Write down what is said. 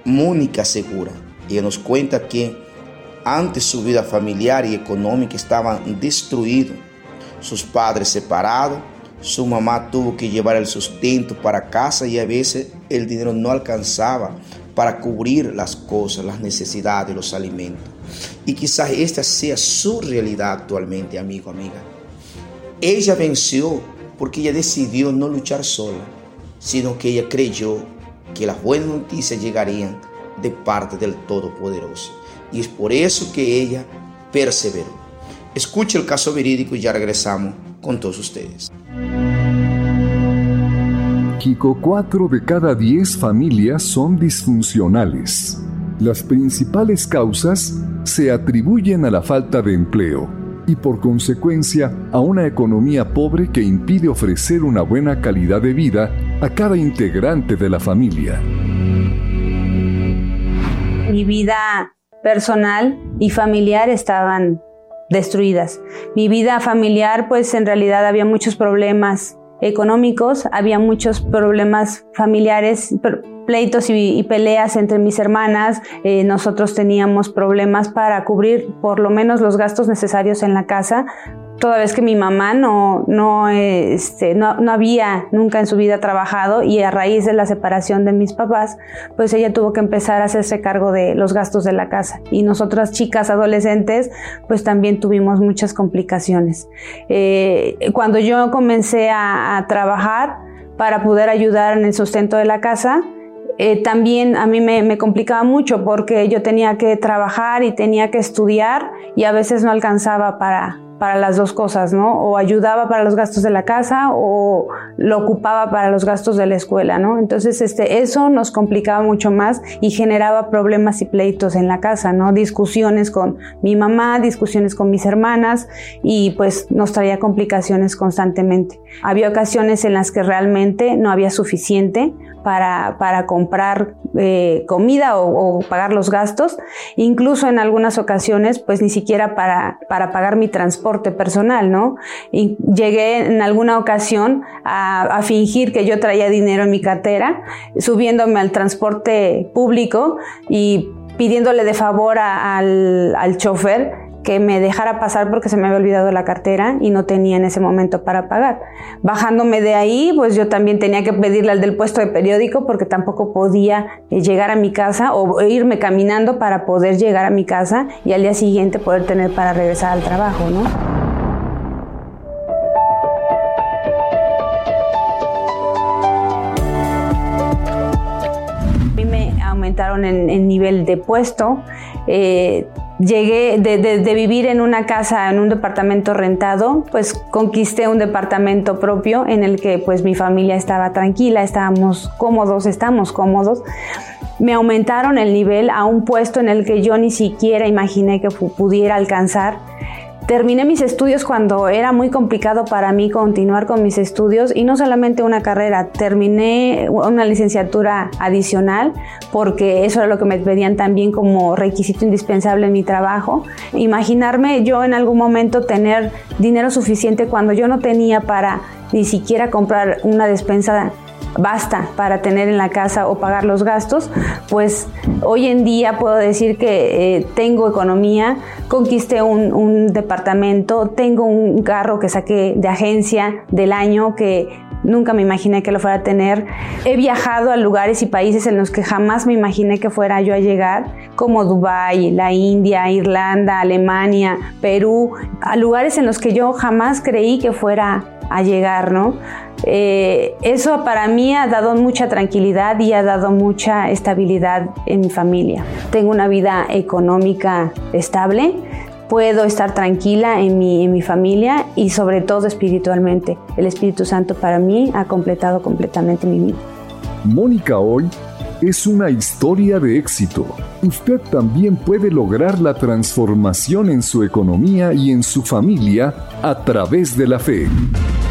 Mónica Segura. Ella nos cuenta que antes su vida familiar y económica estaban destruidos. Sus padres separados, su mamá tuvo que llevar el sustento para casa y a veces el dinero no alcanzaba para cubrir las cosas, las necesidades, los alimentos. Y quizás esta sea su realidad actualmente, amigo, amiga. Ella venció porque ella decidió no luchar sola, sino que ella creyó que las buenas noticias llegarían de parte del Todopoderoso. Y es por eso que ella perseveró. Escuche el caso verídico y ya regresamos con todos ustedes. México, 4 de cada 10 familias son disfuncionales. Las principales causas se atribuyen a la falta de empleo y por consecuencia a una economía pobre que impide ofrecer una buena calidad de vida a cada integrante de la familia. Mi vida personal y familiar estaban destruidas. Mi vida familiar, pues en realidad había muchos problemas económicos, había muchos problemas familiares, pleitos y peleas entre mis hermanas. Nosotros teníamos problemas para cubrir por lo menos los gastos necesarios en la casa, toda vez que mi mamá no había nunca en su vida trabajado, y a raíz de la separación de mis papás, pues ella tuvo que empezar a hacerse cargo de los gastos de la casa. Y nosotras, chicas adolescentes, pues también tuvimos muchas complicaciones. Cuando yo comencé a trabajar para poder ayudar en el sustento de la casa, también a mí me complicaba mucho porque yo tenía que trabajar y tenía que estudiar y a veces no alcanzaba para las dos cosas, ¿no? O ayudaba para los gastos de la casa o lo ocupaba para los gastos de la escuela, ¿no? Entonces, eso nos complicaba mucho más y generaba problemas y pleitos en la casa, ¿no? Discusiones con mi mamá, discusiones con mis hermanas, y pues nos traía complicaciones constantemente. Había ocasiones en las que realmente no había suficiente para comprar comida o pagar los gastos. Incluso en algunas ocasiones, pues ni siquiera para pagar mi transporte personal, ¿no? Y llegué en alguna ocasión a fingir que yo traía dinero en mi cartera, subiéndome al transporte público y pidiéndole de favor al chofer que me dejara pasar porque se me había olvidado la cartera y no tenía en ese momento para pagar. Bajándome de ahí, pues yo también tenía que pedirle al del puesto de periódico porque tampoco podía llegar a mi casa o irme caminando para poder llegar a mi casa y al día siguiente poder tener para regresar al trabajo, ¿no? A mí me aumentaron en nivel de puesto. Llegué de vivir en una casa, en un departamento rentado, pues conquisté un departamento propio en el que pues mi familia estaba tranquila, estamos cómodos. Me aumentaron el nivel a un puesto en el que yo ni siquiera imaginé que pudiera alcanzar. Terminé mis estudios cuando era muy complicado para mí continuar con mis estudios, y no solamente una carrera, terminé una licenciatura adicional porque eso era lo que me pedían también como requisito indispensable en mi trabajo. Imaginarme yo en algún momento tener dinero suficiente cuando yo no tenía para ni siquiera comprar una despensa basta para tener en la casa o pagar los gastos, pues hoy en día puedo decir que tengo economía, conquisté un departamento, tengo un carro que saqué de agencia del año que nunca me imaginé que lo fuera a tener. He viajado a lugares y países en los que jamás me imaginé que fuera yo a llegar, como Dubái, la India, Irlanda, Alemania, Perú, a lugares en los que yo jamás creí que fuera a llegar, ¿no? Eso para mí ha dado mucha tranquilidad y ha dado mucha estabilidad en mi familia. Tengo una vida económica estable, puedo estar tranquila en mi familia y sobre todo espiritualmente. El Espíritu Santo para mí ha completado completamente mi vida. Mónica hoy es una historia de éxito. Usted también puede lograr la transformación en su economía y en su familia a través de la fe.